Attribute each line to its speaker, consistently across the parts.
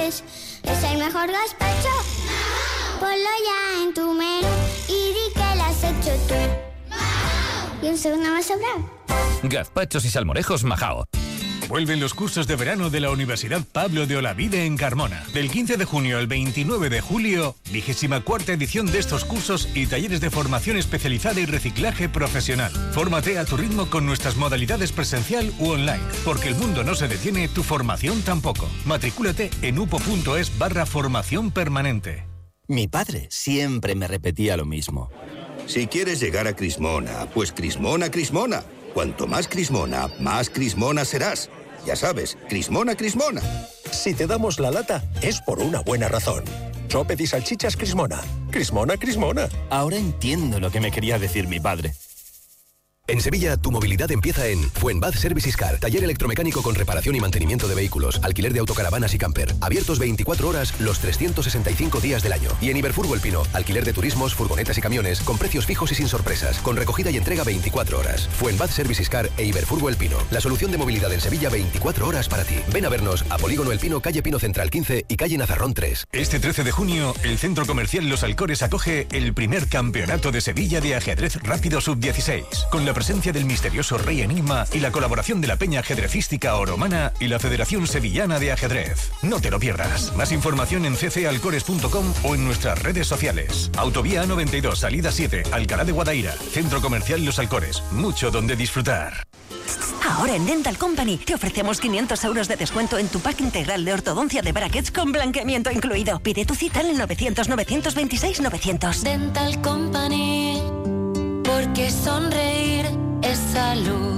Speaker 1: es el mejor gazpacho. Ponlo ya en tu menú y di que lo has hecho tú. Y un segundo más sobrar.
Speaker 2: Gazpachos y salmorejos Majao.
Speaker 3: Vuelven los cursos de verano de la Universidad Pablo de Olavide en Carmona. Del 15 de junio al 29 de julio, 24ª edición de estos cursos y talleres de formación especializada y reciclaje profesional. Fórmate a tu ritmo con nuestras modalidades presencial u online. Porque el mundo no se detiene, tu formación tampoco. Matricúlate en upo.es/formación permanente.
Speaker 4: Mi padre siempre me repetía lo mismo.
Speaker 5: Si quieres llegar a Crismona, pues Crismona, Crismona. Cuanto más Crismona serás. Ya sabes, Crismona.
Speaker 6: Si te damos la lata, es por una buena razón. Sopes y salchichas Crismona. Crismona.
Speaker 4: Ahora entiendo lo que me quería decir mi padre.
Speaker 7: En Sevilla, tu movilidad empieza en Fuenbad Services Car, taller electromecánico con reparación y mantenimiento de vehículos, alquiler de autocaravanas y camper, abiertos 24 horas los 365 días del año. Y en Iberfurgo El Pino, alquiler de turismos, furgonetas y camiones, con precios fijos y sin sorpresas, con recogida y entrega 24 horas. Fuenbad Services Car e Iberfurgo El Pino, la solución de movilidad en Sevilla 24 horas para ti. Ven a vernos a Polígono El Pino, calle Pino Central 15 y calle Nazarrón 3.
Speaker 3: Este 13 de junio, el Centro Comercial Los Alcores acoge el primer campeonato de Sevilla de ajedrez rápido sub-16, con la presencia del misterioso Rey Enigma y la colaboración de la Peña Ajedrecística Oromana y la Federación Sevillana de Ajedrez. No te lo pierdas. Más información en ccalcores.com o en nuestras redes sociales. Autovía 92, salida 7, Alcalá de Guadaira. Centro Comercial Los Alcores. Mucho donde disfrutar.
Speaker 8: Ahora en Dental Company te ofrecemos 500 euros de descuento en tu pack integral de ortodoncia de brackets con blanqueamiento incluido. Pide tu cita en el 900-926-900.
Speaker 9: Dental Company, porque sonreír es salud.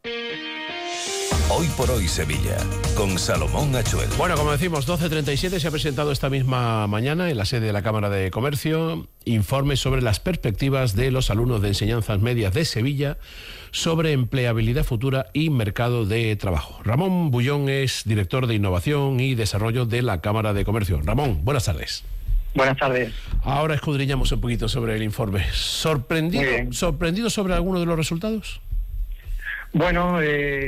Speaker 10: Hoy por hoy Sevilla, con Salomón Achuel.
Speaker 11: Bueno, como decimos, 12:37 se ha presentado esta misma mañana en la sede de la Cámara de Comercio informe sobre las perspectivas de los alumnos de enseñanzas medias de Sevilla sobre empleabilidad futura y mercado de trabajo. Ramón Bullón es director de Innovación y Desarrollo de la Cámara de Comercio. Ramón, buenas tardes.
Speaker 12: Buenas tardes.
Speaker 11: Ahora escudriñamos un poquito sobre el informe. ¿Sorprendido sobre alguno de los resultados?
Speaker 12: Bueno,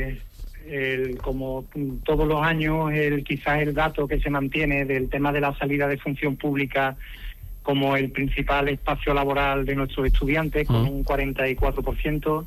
Speaker 12: como todos los años, quizás el dato que se mantiene del tema de la salida de función pública como el principal espacio laboral de nuestros estudiantes, con un 44%.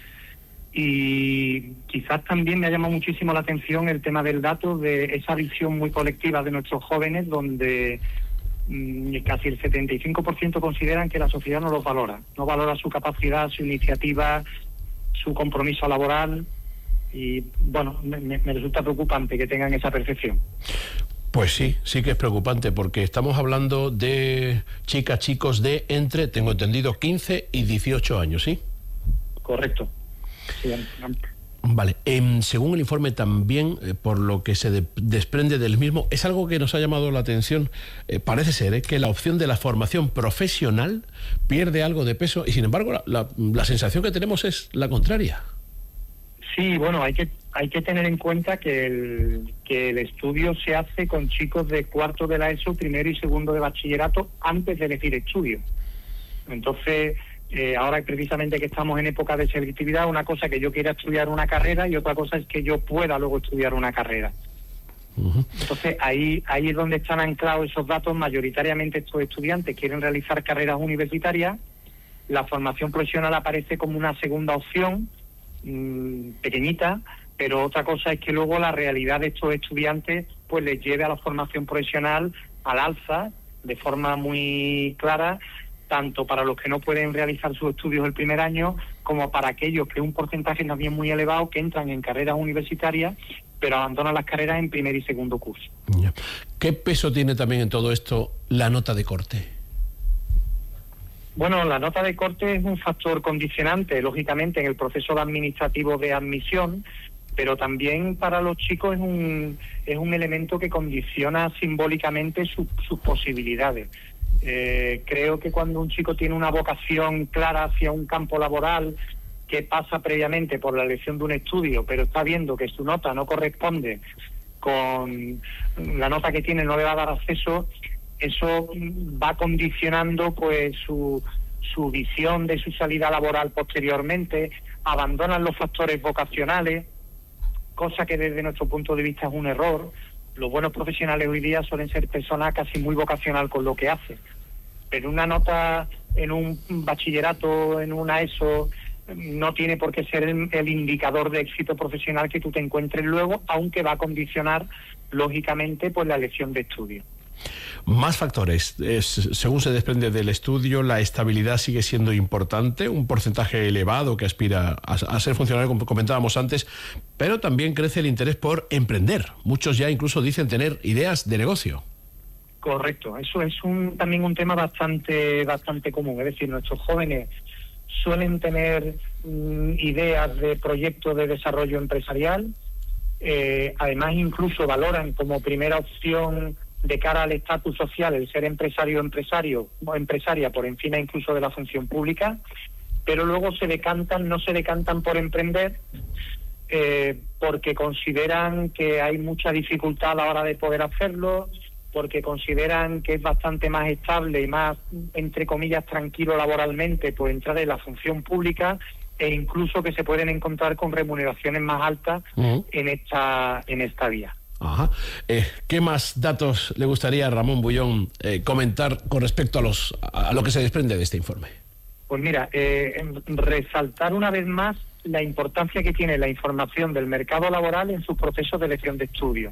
Speaker 12: Y quizás también me ha llamado muchísimo la atención el tema del dato de esa visión muy colectiva de nuestros jóvenes, donde casi el 75% consideran que la sociedad no los valora, no valora su capacidad, su iniciativa, su compromiso laboral, y bueno, me resulta preocupante que tengan esa percepción.
Speaker 11: Pues sí que es preocupante, porque estamos hablando de chicos de entre, tengo entendido, 15 y 18 años, ¿sí?
Speaker 12: Correcto. Sí,
Speaker 11: Vale, según el informe también, por lo que se desprende del mismo, es algo que nos ha llamado la atención, parece ser que la opción de la formación profesional pierde algo de peso y sin embargo la sensación que tenemos es la contraria.
Speaker 12: Sí, bueno, hay que tener en cuenta que el estudio se hace con chicos de cuarto de la ESO, primero y segundo de bachillerato, antes de elegir estudio. Entonces, ahora precisamente que estamos en época de selectividad, una cosa es que yo quiera estudiar una carrera y otra cosa es que yo pueda luego estudiar una carrera. Entonces ahí es donde están anclados esos datos. Mayoritariamente estos estudiantes quieren realizar carreras universitarias, la formación profesional aparece como una segunda opción, pequeñita, pero otra cosa es que luego la realidad de estos estudiantes pues les lleve a la formación profesional al alza de forma muy clara, tanto para los que no pueden realizar sus estudios el primer año, como para aquellos que un porcentaje también muy elevado que entran en carreras universitarias, pero abandonan las carreras en primer y segundo curso.
Speaker 11: ¿Qué peso tiene también en todo esto la nota de corte?
Speaker 12: Bueno, la nota de corte es un factor condicionante, lógicamente, en el proceso administrativo de admisión, pero también para los chicos es un elemento que condiciona simbólicamente sus posibilidades. Creo que cuando un chico tiene una vocación clara hacia un campo laboral que pasa previamente por la elección de un estudio, pero está viendo que su nota no corresponde con la nota que tiene, no le va a dar acceso, eso va condicionando pues su visión de su salida laboral posteriormente, abandonan los factores vocacionales, cosa que desde nuestro punto de vista es un error, los buenos profesionales hoy día suelen ser personas casi muy vocacional con lo que hacen. Pero una nota en un bachillerato, en una ESO, no tiene por qué ser el indicador de éxito profesional que tú te encuentres luego, aunque va a condicionar, lógicamente, pues la elección de estudio.
Speaker 11: Más factores. Según se desprende del estudio, la estabilidad sigue siendo importante, un porcentaje elevado que aspira a ser funcionario, como comentábamos antes, pero también crece el interés por emprender. Muchos ya incluso dicen tener ideas de negocio.
Speaker 12: Correcto, eso es también un tema bastante común. Es decir, nuestros jóvenes suelen tener ideas de proyectos de desarrollo empresarial, además incluso valoran como primera opción de cara al estatus social el ser empresario o empresaria por encima incluso de la función pública, pero luego no se decantan por emprender porque consideran que hay mucha dificultad a la hora de poder hacerlo, porque consideran que es bastante más estable y más, entre comillas, tranquilo laboralmente por entrar en la función pública, e incluso que se pueden encontrar con remuneraciones más altas en esta vía.
Speaker 11: Ajá. ¿Qué más datos le gustaría a Ramón Bullón comentar con respecto a lo que se desprende de este informe?
Speaker 12: Pues mira, resaltar una vez más la importancia que tiene la información del mercado laboral en sus procesos de elección de estudio.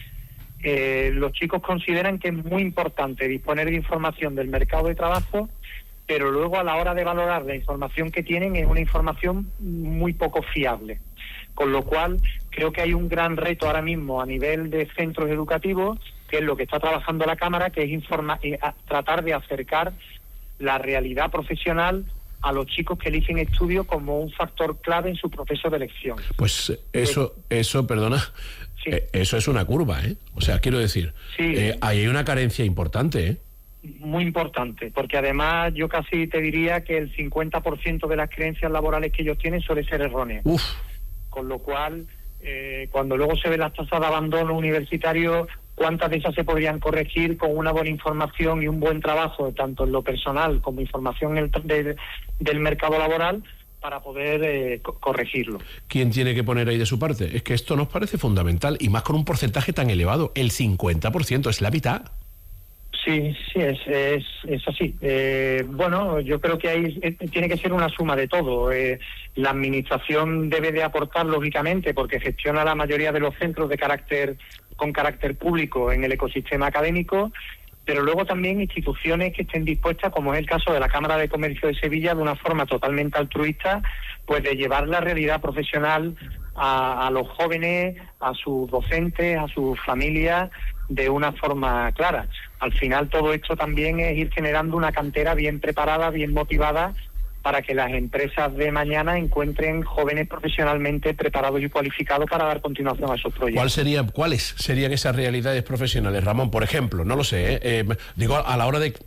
Speaker 12: Los chicos consideran que es muy importante disponer de información del mercado de trabajo, pero luego a la hora de valorar la información que tienen es una información muy poco fiable. Con lo cual, creo que hay un gran reto ahora mismo a nivel de centros educativos, que es lo que está trabajando la Cámara, que es tratar de acercar la realidad profesional a los chicos que eligen estudio como un factor clave en su proceso de elección.
Speaker 11: Pues eso, perdona, sí. Eso es una curva, ¿eh? O sea, quiero decir, sí. Ahí hay una carencia importante, ¿eh?
Speaker 12: Muy importante, porque además yo casi te diría que el 50% de las creencias laborales que ellos tienen suele ser errónea.
Speaker 11: Uf.
Speaker 12: Con lo cual, cuando luego se ven las tasas de abandono universitario, ¿cuántas de esas se podrían corregir con una buena información y un buen trabajo, tanto en lo personal como información del mercado laboral, para poder corregirlo?
Speaker 11: ¿Quién tiene que poner ahí de su parte? Es que esto nos parece fundamental, y más con un porcentaje tan elevado. El 50% es la mitad.
Speaker 12: Sí, es así. Bueno, yo creo que ahí tiene que ser una suma de todo. La administración debe de aportar, lógicamente, porque gestiona la mayoría de los centros con carácter público en el ecosistema académico, pero luego también instituciones que estén dispuestas, como es el caso de la Cámara de Comercio de Sevilla, de una forma totalmente altruista, pues de llevar la realidad profesional a los jóvenes, a sus docentes, a sus familias, de una forma clara. Al final todo esto también es ir generando una cantera bien preparada, bien motivada, para que las empresas de mañana encuentren jóvenes profesionalmente preparados y cualificados para dar continuación a esos proyectos.
Speaker 11: ¿Cuáles serían esas realidades profesionales, Ramón? Por ejemplo, no lo sé, digo, a la hora de